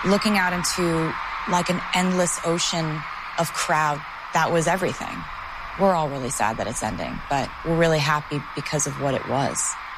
looking out into like an endless ocean of crowd. That was everything. We're all really sad that it's ending, but we're really happy because of what it was.